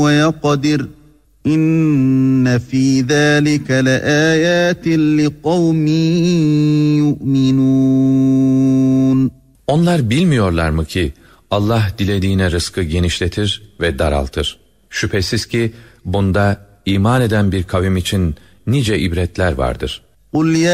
وَيَقْدِرْ İnne fî zâlike leâyâtin liqavmin yu'minûn. Onlar bilmiyorlar mı ki Allah dilediğine rızkı genişletir ve daraltır. Şüphesiz ki bunda iman eden bir kavim için nice ibretler vardır.